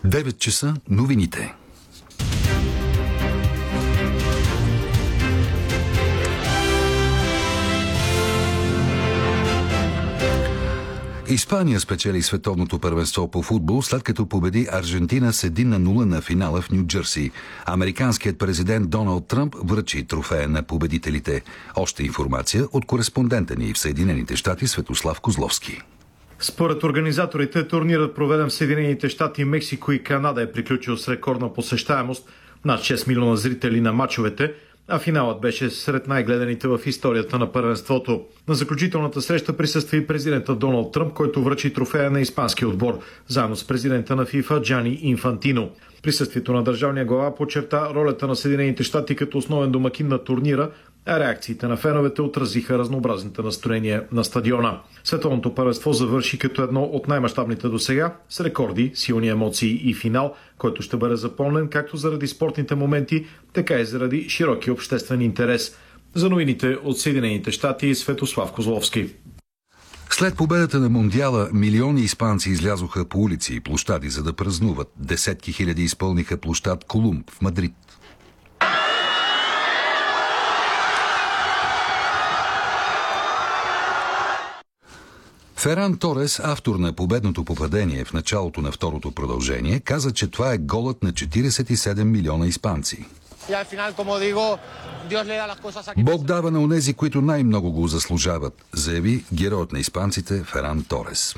9 часа новините. Испания спечели световното първенство по футбол, след като победи Аржентина с 1-0 на финала в Ню-Джерси. Американският президент Доналд Тръмп връчи трофея на победителите. Още информация от кореспондента ни в Съединените щати Светослав Козловски. Според организаторите, турнирът, проведен в Съединените щати, Мексико и Канада, е приключил с рекордна посещаемост над 6 милиона зрители на мачовете, а финалът беше сред най-гледаните в историята на първенството. На заключителната среща присъства и президентът Доналд Тръмп, който връчи трофея на испанския отбор, заедно с президента на ФИФА Джани Инфантино. Присъствието на държавния глава подчерта ролята на Съединените щати като основен домакин на турнира, а реакциите на феновете отразиха разнообразните настроения на стадиона. Световното първенство завърши като едно от най-мащабните досега, с рекорди, силни емоции и финал, който ще бъде запълнен както заради спортните моменти, така и заради широки обществен интерес. За новините от Съединените щати, Светослав Козловски. След победата на Мондиала, милиони испанци излязоха по улици и площади, за да празнуват. Десетки хиляди изпълниха площад Колумб в Мадрид. Феран Торес, автор на победното попадение в началото на второто продължение, каза, че това е голът на 47 милиона испанци. Бог дава на онези, които най-много го заслужават, заяви героят на испанците Феран Торес.